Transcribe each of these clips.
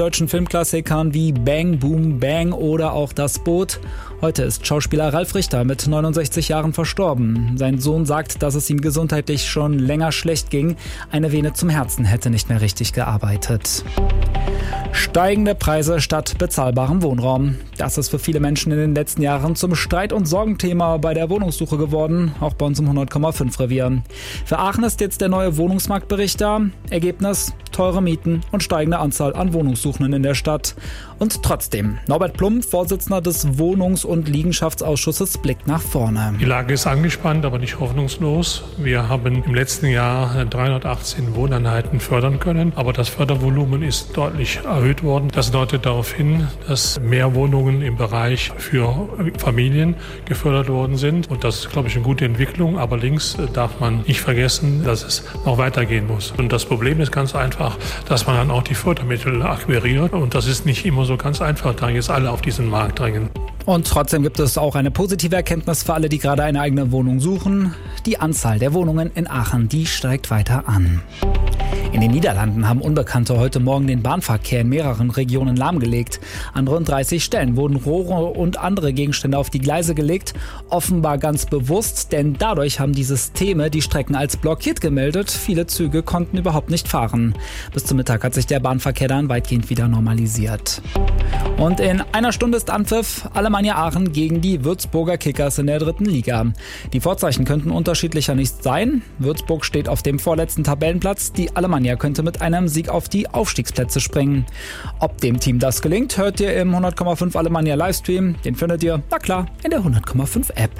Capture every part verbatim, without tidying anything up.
deutschen Filmklassikern wie Bang Boom Bang oder auch Das Boot. Heute ist Schauspieler Ralf Richter mit neunundsechzig Jahren verstorben. Sein Sohn sagt, dass es ihm gesundheitlich schon länger schlecht ging. Eine Vene zum Herzen hätte nicht mehr richtig gearbeitet. Steigende Preise statt bezahlbarem Wohnraum. Das ist für viele Menschen in den letzten Jahren zum Streit- und Sorgenthema bei der Wohnungssuche geworden, auch bei uns im hundert Komma fünf Revier. Für Aachen ist jetzt der neue Wohnungsmarktbericht da. Ergebnis: teure Mieten und steigende Anzahl an Wohnungssuchenden in der Stadt. Und trotzdem, Norbert Plump, Vorsitzender des Wohnungs- und Liegenschaftsausschusses, blickt nach vorne. Die Lage ist angespannt, aber nicht hoffnungslos. Wir haben im letzten Jahr dreihundertachtzehn Wohneinheiten fördern können, aber das Fördervolumen ist deutlich erhöht worden. Das deutet darauf hin, dass mehr Wohnungen im Bereich für Familien gefördert worden sind. Und das ist, glaube ich, eine gute Entwicklung. Aber links darf man nicht vergessen, dass es noch weitergehen muss. Und das Problem ist ganz einfach, dass man dann auch die Fördermittel akquiriert. Und das ist nicht immer so ganz einfach, da jetzt alle auf diesen Markt drängen. Und trotzdem gibt es auch eine positive Erkenntnis für alle, die gerade eine eigene Wohnung suchen. Die Anzahl der Wohnungen in Aachen, die steigt weiter an. In den Niederlanden haben Unbekannte heute Morgen den Bahnverkehr in mehreren Regionen lahmgelegt. An rund dreißig Stellen wurden Rohre und andere Gegenstände auf die Gleise gelegt. Offenbar ganz bewusst, denn dadurch haben die Systeme die Strecken als blockiert gemeldet. Viele Züge konnten überhaupt nicht fahren. Bis zum Mittag hat sich der Bahnverkehr dann weitgehend wieder normalisiert. Und in einer Stunde ist Anpfiff. Alemannia Aachen gegen die Würzburger Kickers in der dritten Liga. Die Vorzeichen könnten unterschiedlicher nicht sein. Würzburg steht auf dem vorletzten Tabellenplatz. Die Alemannia könnte mit einem Sieg auf die Aufstiegsplätze springen. Ob dem Team das gelingt, hört ihr im hundert Komma fünf Alemannia Livestream. Den findet ihr, na klar, in der hundert Komma fünf App.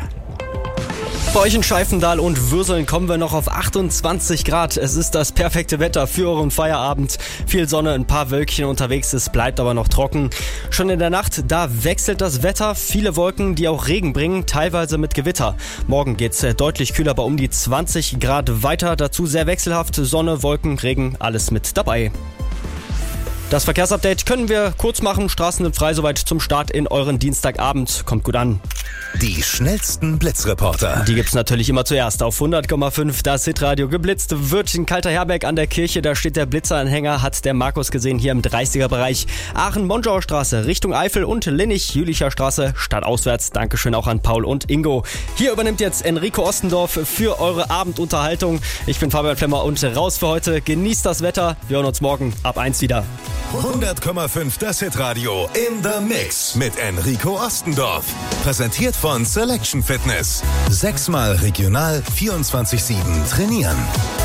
Bei euch in Scheifendahl und Würseln kommen wir noch auf achtundzwanzig Grad. Es ist das perfekte Wetter für euren Feierabend. Viel Sonne, ein paar Wölkchen unterwegs, es bleibt aber noch trocken. Schon in der Nacht, da wechselt das Wetter. Viele Wolken, die auch Regen bringen, teilweise mit Gewitter. Morgen geht's deutlich kühler, bei um die zwanzig Grad weiter. Dazu sehr wechselhaft, Sonne, Wolken, Regen, alles mit dabei. Das Verkehrsupdate können wir kurz machen. Straßen sind frei soweit zum Start in euren Dienstagabend. Kommt gut an. Die schnellsten Blitzreporter. Die gibt's natürlich immer zuerst auf hundert Komma fünf. Das Hitradio. Geblitzt wird in Kalter-Herberg an der Kirche. Da steht der Blitzeranhänger, hat der Markus gesehen, hier im dreißiger-Bereich. Aachen-Monschauer Straße Richtung Eifel und Linnig-Jülicher Straße stadtauswärts. Dankeschön auch an Paul und Ingo. Hier übernimmt jetzt Enrico Ostendorf für eure Abendunterhaltung. Ich bin Fabian Flemmer und raus für heute. Genießt das Wetter. Wir hören uns morgen ab eins wieder. hundert Komma fünf das Hitradio in the Mix mit Enrico Ostendorf. Präsentiert von Selection Fitness. Sechsmal regional vierundzwanzig sieben trainieren.